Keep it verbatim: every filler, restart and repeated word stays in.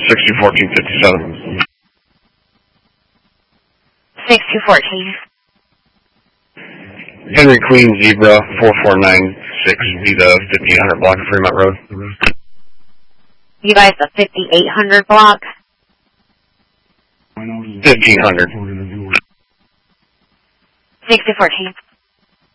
sixty fourteen fifty-seven. sixty fourteen. Henry Queen Zebra four four nine six Vita fifteen hundred block of Fremont Road. You guys the fifty-eight hundred block? fifteen hundred. sixty fourteen.